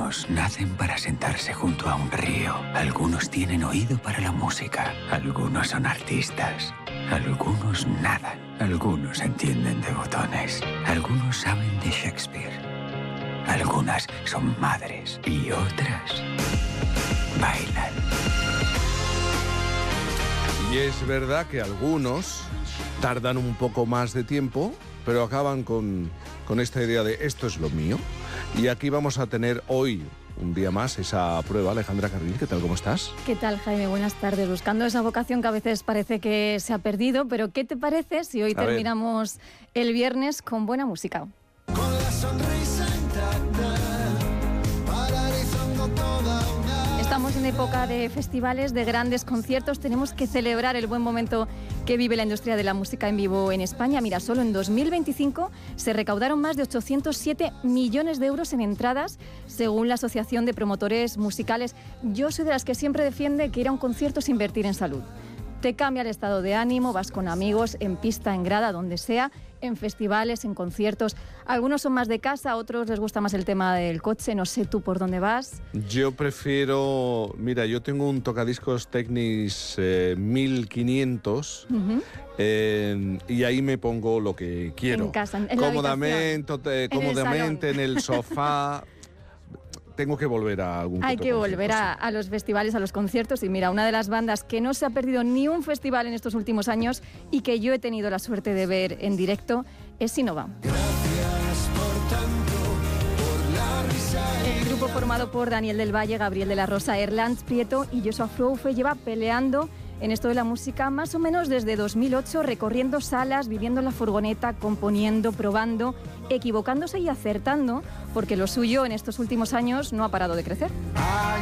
Algunos nacen para sentarse junto a un río. Algunos tienen oído para la música. Algunos son artistas. Algunos nadan. Algunos entienden de botones. Algunos saben de Shakespeare. Algunas son madres y otras bailan. Y es verdad que algunos tardan un poco más de tiempo, pero acaban con esta idea de esto es lo mío. Y aquí vamos a tener hoy, un día más, esa prueba. Alejandra Carril, ¿qué tal? ¿Cómo estás? ¿Qué tal, Jaime? Buenas tardes. Buscando esa vocación que a veces parece que se ha perdido, pero ¿qué te parece si hoy terminamos el viernes con buena música? Con la sonrisa intacta, paralizando toda una... Estamos en época de festivales, de grandes conciertos. Tenemos que celebrar el buen momento que vive la industria de la música en vivo en España. Mira, solo en 2025 se recaudaron más de 807 millones de euros en entradas, según la Asociación de Promotores Musicales. Yo soy de las que siempre defiende que ir a un concierto es invertir en salud. Te cambia el estado de ánimo, vas con amigos, en pista, en grada, donde sea, en festivales, en conciertos. Algunos son más de casa, a otros les gusta más el tema del coche. No sé tú por dónde vas. Yo prefiero... Mira, yo tengo un tocadiscos Technics 1500 y ahí me pongo lo que quiero. En casa, en la cómodamente en el sofá. Tengo que volver a algún Hay que volver a los festivales, a los conciertos. Y mira, una de las bandas que no se ha perdido ni un festival en estos últimos años y que yo he tenido la suerte de ver en directo es Sinova. El grupo formado por Daniel del Valle, Gabriel de la Rosa, Erlands Prieto y Joshua Froufe lleva peleando en esto de la música más o menos desde 2008, recorriendo salas, viviendo en la furgoneta, componiendo, probando, equivocándose y acertando, porque lo suyo en estos últimos años no ha parado de crecer.